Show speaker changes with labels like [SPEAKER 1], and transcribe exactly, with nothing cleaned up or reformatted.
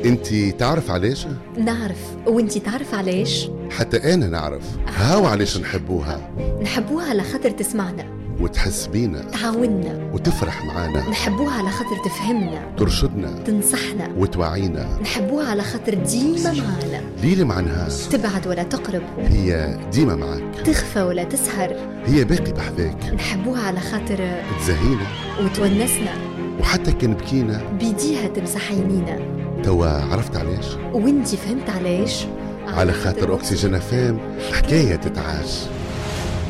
[SPEAKER 1] انتي تعرف علاش؟
[SPEAKER 2] نعرف، وانتي تعرف علاش؟
[SPEAKER 1] حتى انا نعرف. هاو علاش نحبوها.
[SPEAKER 2] نحبوها على خاطر تسمعنا
[SPEAKER 1] وتحس بينا،
[SPEAKER 2] تعاوننا
[SPEAKER 1] وتفرح معانا.
[SPEAKER 2] نحبوها على خاطر تفهمنا،
[SPEAKER 1] ترشدنا،
[SPEAKER 2] تنصحنا،
[SPEAKER 1] وتوعينا.
[SPEAKER 2] نحبوها على خاطر ديما معانا،
[SPEAKER 1] ليلة مع نهار،
[SPEAKER 2] تبعد ولا تقرب،
[SPEAKER 1] هي ديما معك،
[SPEAKER 2] تخفى ولا تسهر،
[SPEAKER 1] هي باقي بحذاك.
[SPEAKER 2] نحبوها على خاطر
[SPEAKER 1] تزهينا
[SPEAKER 2] وتونسنا،
[SPEAKER 1] وحتى كان بكينا
[SPEAKER 2] بيديها تمسح عينينا.
[SPEAKER 1] توا عرفت علاش؟
[SPEAKER 2] وانتي فهمت علاش؟
[SPEAKER 1] على خاطر أكسجين فام حكاية تتعاش.